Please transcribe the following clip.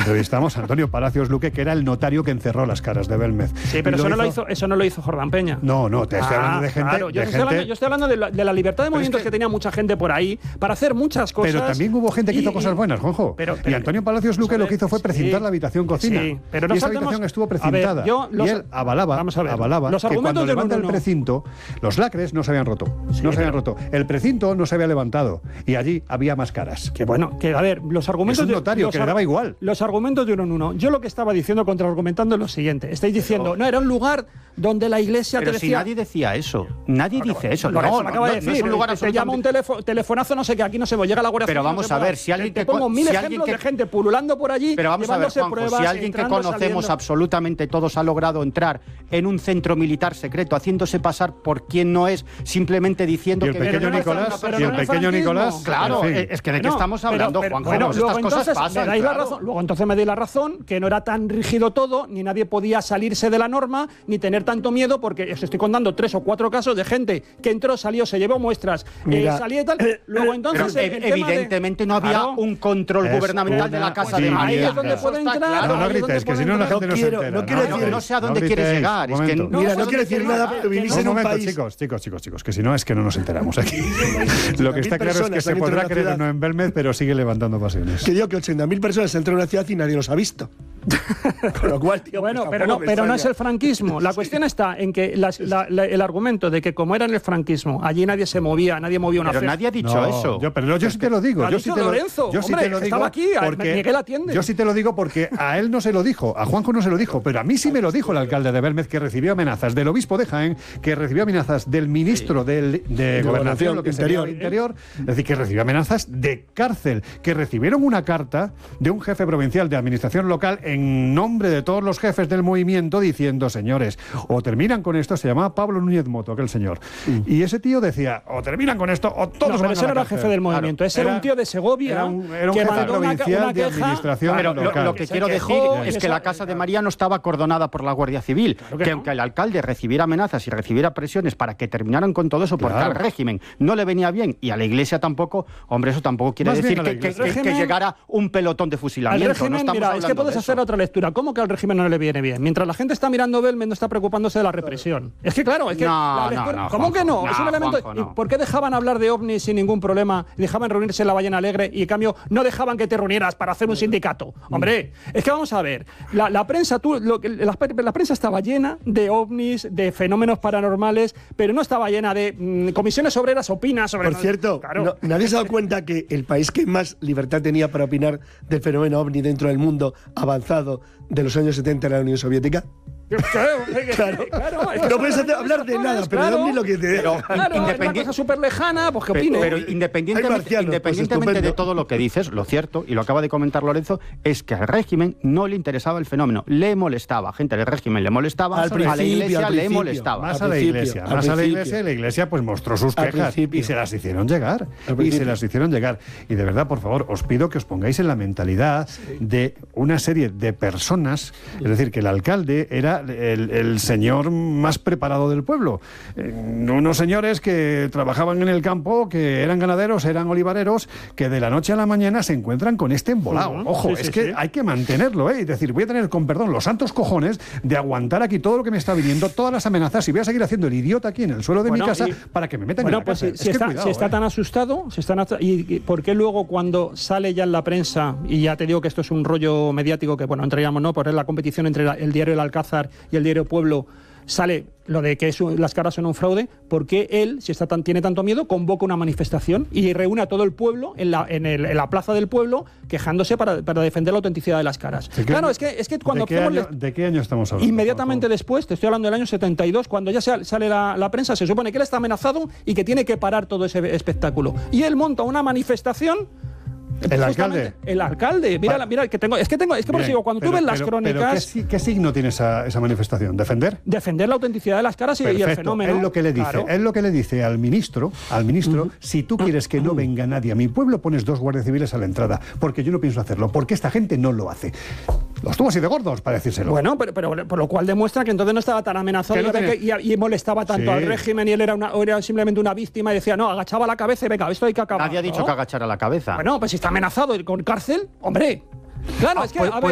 entrevistamos a Antonio Palacios Luque, que era el notario que encerró las caras de Belmez. Sí, pero eso no lo hizo Jordán Peña. No, te estoy hablando de gente... Claro, yo estoy hablando de la libertad de movimientos que tenía mucha gente por ahí para hacer muchas cosas. Pero también hubo gente que hizo cosas buenas, Juanjo. Y Antonio Palacios Luque lo que hizo fue precintar la habitación cocina. Sí, pero no, y esa habitación estuvo precintada. Y él avalaba que cuando levanta el precinto, los lacres no se habían roto. El precinto no se había levantado. Y allí había más caras. Que bueno, que a ver, los argumentos... Es un notario que le daba igual. Los argumentos de uno. Yo lo que estaba diciendo, contraargumentando, es lo siguiente. Estáis diciendo, no, era un lugar donde la iglesia te decía... Pero si nadie decía eso. Nadie dice eso. No es un lugar te llama un telefonazo, no sé qué, aquí no se llega a la Guardia Civil. Pero vamos a ver, si alguien te pongo mil ejemplos de gente pululando por allí, pero vamos a ver, Juanjo, pruebas, si alguien que conocemos absolutamente todos ha logrado entrar en un centro militar secreto, haciéndose pasar por quien no es, simplemente diciendo que... ¿Y el pequeño Nicolás? Claro, es que ¿de qué estamos hablando, Juanjo? Bueno, estas cosas pasan. Luego entonces me dais la razón, que no era tan rígido todo, ni nadie podía salirse de la norma, ni tener tanto miedo, porque os estoy contando 3 o 4 casos de gente que entró, salió, se llevó muestras, salía y tal. Luego entonces... evidentemente no había un control gubernamental de la Casa de María. Ahí es donde puede entrar. No grites, que si no la gente no se entera. No sé a dónde quieres llegar. Mira, no quiero decir nada, pero vivís en un país... Chicos, que si no es que no nos enteramos aquí. Lo que está claro es que se podrá creer o no en Belmez, pero sigue levantando pasiones. Que digo que 80.000 personas entran en una ciudad y nadie los ha visto. Con lo cual, tío, bueno, pero no es el franquismo. La cuestión está en que el argumento de que como era en el franquismo, allí nadie se movía, nadie movía una fe. Pero nadie ha dicho eso. Yo sí te lo digo. Yo sí te lo digo. Estaba aquí, Miguel atiende. Yo sí te lo digo porque a él no se lo dijo, a Juanjo no se lo dijo, pero a mí sí me lo dijo el alcalde de Belmez, que recibió amenazas del obispo de Jaén, que recibió amenazas del ministro de Gobernación, lo que sería el Interior, es decir, que recibió amenazas de cárcel, que recibieron una carta de un jefe provincial de administración local en nombre de todos los jefes del movimiento diciendo, señores, o terminan con esto. Se llamaba Pablo Núñez Moto, aquel señor. Y ese tío decía, o terminan con esto, o todos van a la ese no era jefe del movimiento, ese era un tío de Segovia, era un jefe provincial de administración local. Lo que quiero decir es que la Casa de María no estaba acordonada por la Guardia Civil, que aunque el alcalde recibiera amenazas y recibiera presiones para que terminaran con todo eso, porque al régimen no le venía bien y a la iglesia tampoco, hombre, eso tampoco quiere decir que llegara un pelotón de fusilamiento. Al régimen, mira, es que puedes hacer otra lectura. ¿Cómo que al régimen no le viene bien? Mientras la gente está mirando Belmez, no está preocupándose de la represión. Es que claro, es que ¿cómo que no? Es un elemento. Juanjo, ¿Por qué dejaban hablar de ovnis sin ningún problema? Dejaban reunirse en la Ballena Alegre y en cambio no dejaban que te reunieras para hacer un sindicato. Hombre, es que vamos a ver, la prensa, la prensa estaba llena de ovnis, de fenómenos paranormales, pero no estaba llena de comisiones obreras opina sobre... Por cierto, claro. ¿nadie se ha dado cuenta que el país que más libertad tenía para opinar del fenómeno ovni dentro del mundo avanzado de los años 70 era la Unión Soviética? Claro. No puedes hablar de nada, pero de ovni lo que te... Una cosa súper lejana, pues que opine. Pero independientemente de todo lo que dices, lo cierto, y lo acaba de comentar Lorenzo, es que al régimen no le interesaba el fenómeno, le molestaba. A gente del régimen le molestaba, a la iglesia le molestaba. Más a la iglesia, y la iglesia pues mostró sus quejas y se las hicieron llegar. Y de verdad, por favor, os pido que os pongáis en la mentalidad de una serie de personas, es decir, que el alcalde era el señor más preparado del pueblo. Unos señores que trabajaban en el campo, que eran ganaderos, eran olivareros, que de la noche a la mañana se encuentran con este embolado. Ojo, hay que mantenerlo, Es decir, voy a tener, con perdón, los santos cojones de aguantar aquí todo lo que me está viniendo, todas las amenazas, y voy a seguir haciendo el idiota aquí en el suelo de mi casa para que me metan en la cárcel. Si está tan asustado, ¿y por qué luego cuando sale ya en la prensa, y ya te digo que esto es un rollo mediático que, bueno, entraríamos, ¿no?, por la competición entre el diario El Alcázar y el diario Pueblo, sale lo de que las caras son un fraude? ¿Por qué él, si tiene tanto miedo, convoca una manifestación y reúne a todo el pueblo en la plaza del pueblo quejándose para defender la autenticidad de las caras? Claro, es que cuando... ¿De qué año estamos hablando? Inmediatamente después, te estoy hablando del año 72, cuando ya sale la prensa, se supone que él está amenazado y que tiene que parar todo ese espectáculo. Y él monta una manifestación. El alcalde. Mira, que tengo. Es que por eso digo, cuando tú ves las crónicas. Pero ¿qué signo tiene esa manifestación? ¿Defender? Defender la autenticidad de las caras y el fenómeno. Es lo que le dice. Claro. Es lo que le dice al ministro. Si tú quieres que no venga nadie a mi pueblo, pones 2 guardias civiles a la entrada. Porque yo no pienso hacerlo. Porque esta gente no lo hace. Los tuvo así de gordos para decírselo. Bueno, pero por lo cual demuestra que entonces no estaba tan amenazado y molestaba tanto al régimen, y él era simplemente una víctima y decía, no, agachaba la cabeza y venga, esto hay que acabar. Nadie ha dicho que agachara la cabeza. Bueno, pues si está amenazado con cárcel, hombre. Claro, es que...